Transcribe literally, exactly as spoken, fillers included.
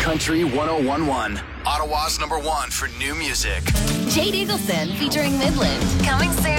Country one oh one point one. Ottawa's number one for new music. Jade Eagleson featuring Midland. Coming soon.